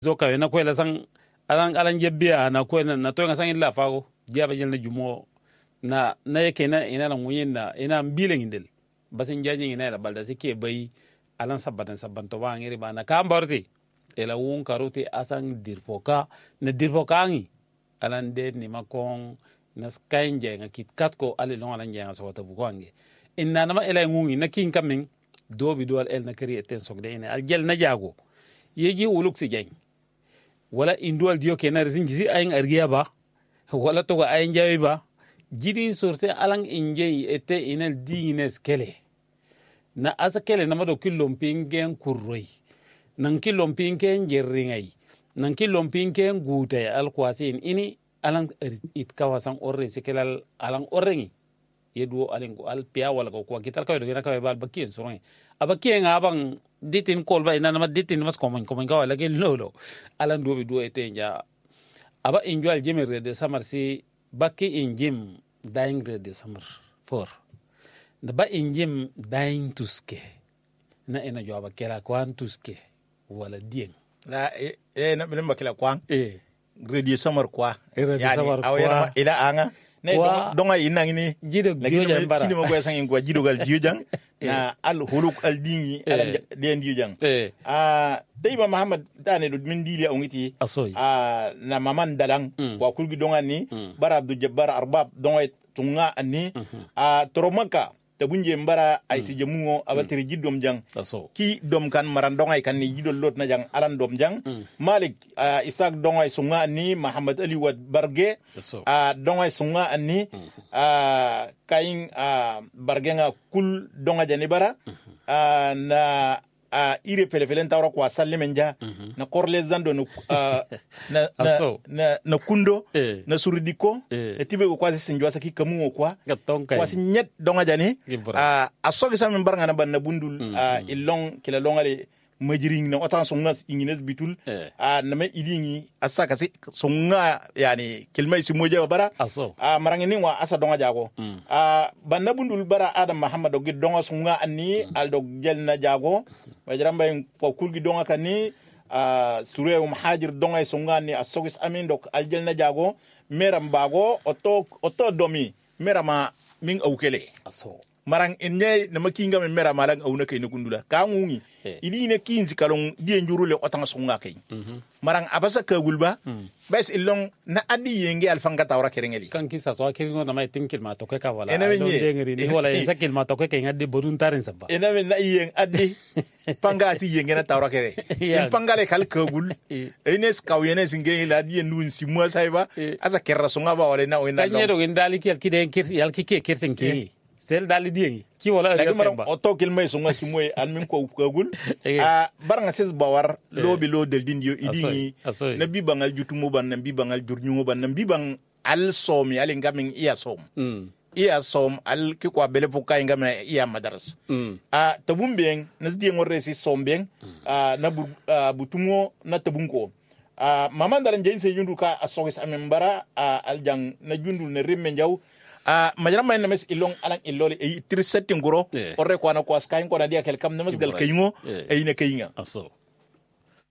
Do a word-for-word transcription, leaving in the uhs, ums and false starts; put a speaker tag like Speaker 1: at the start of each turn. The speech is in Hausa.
Speaker 1: zo ka na ko la san alan alan jebbiya na ko na to nga san illa fago jaba jel na jumo na na yake na ina na munyin na ina mbilen indel basin jajin ina da balda sike bai alan sabbatan sabban to ba ngiri ba na ka mbarti ela won karote asan dirfoka na dirfoka ngi alan de ni makon na skanje nga kit kat ko ale long alan janga so wata bugonge inna nama ela ngungi na kin kamin dobi dual el na kari eten sok de ina aljel na jago yeji uluk si jeng wala indual dio ke na rezin gizi ayin argiya ba wala to ga ayin jawi ba jidi sorte alang injei ete inal dines kele na asa kele na mado kilom pingen kurroi nan kilom pingen jerringai nan kilom pingen gutay alquasin ini alang it kawasan orre sikelal alang orrengi yedu alingo al pia wala ko ko kital ko do na ka bal bakien sorongi abakien abang ditin kolba ina na ditin mas komon komon ka wala gen lolo alan do bi do ete nja aba injwal jemere de samar si bakki injim dying de samar for da ba injim dying tuske na ina jawaba kela kwan tuske wala dien
Speaker 2: la e e na min bakila kwan
Speaker 1: e
Speaker 2: gredi samar kwa
Speaker 1: yani
Speaker 2: awera ila anga ne donga inang ini
Speaker 1: jido jiojang bara
Speaker 2: kini mo gwa sangin kwa jido gal jiojang na al huluk al dingi al den jiojang ah dayba muhammad dane do min dili ongiti ah na maman dalang wa kulgi donga ni bara abdou jabbar arbab donga tunga ani ah toromaka tabunje mbara ay si jamungo abatiri jidom jang ki dom kan maran dongay kan ni jidol lot na jang alan dom jang malik uh, isak dongay sunga ni muhammad ali wad barge uh, dongay sunga ni uh, kaing uh, barge nga kul donga jani bara uh, na uh, ire pele pele ntawra kwa salimenja mm-hmm. na korle zando no, uh, na, na, na, na kundo eh. na suridiko eh. etibe ko kwasi sinjwa saki kamu kwa kwasi nyet donga jani uh, asogi sa membar na ban na bundul mm-hmm. uh, ilong kila longale majiring na otan songa ingines bitul eh. uh, na me idingi asaka si songa yani kilmai si moja bara
Speaker 1: aso
Speaker 2: uh, marangini wa asa donga jago mm. uh, ban na bundul bara adam muhammad do donga songa anni mm. al do gel na jago wajiramba ko kulgi donga kani uh, sure um hajir donga songa ni asogis amin dok aljel na jago meram bago oto oto domi merama min awkele
Speaker 1: aso
Speaker 2: marang enye na makinga me mera malang au na kay na kundula ka ngungi hey. Ili ne kinzi kalong die njurule otanga songa kay mm-hmm. marang abasa ka gulba mm. bes ilong na adi yenge alfanga tawra kerengeli
Speaker 1: kan kisa so kiringo na mai tinkil ma to ka wala do dengri ni wala en sakil ma to ka ngadi bodun tarin sabba
Speaker 2: ena men na yeng adi panga si yenge na tawra kere il pangale kal ka gul enes kawyene singe la di ndun si mo sayba asa kerra songa ba wala na o na
Speaker 1: kanyedo ndali kel kiden kir yal kike kirtin ki sel dali diengi ki wala
Speaker 2: resamba auto kilmay so ngasi moy an min ko kagul a baranga ses bawar lobi lo del dindio idingi na bi bangal jutumo ban na bi bangal jurnyu ban na bi bang al somi al ngamin iya som mm. iya som al ki kwa bele fuka ngam iya madaras mm. a tabumbeng nas di ngorre si sombeng mm. a na bu, uh, butumo na tabunko a maman dalan jey se yundu ka asogis amembara al jang na jundul ne rimme njaw a uh, majara may names ilong alang ilole e trisette ngoro yeah. orre ko na ko askay ko na dia kel kam names gal kayingo e ina kayinga
Speaker 1: aso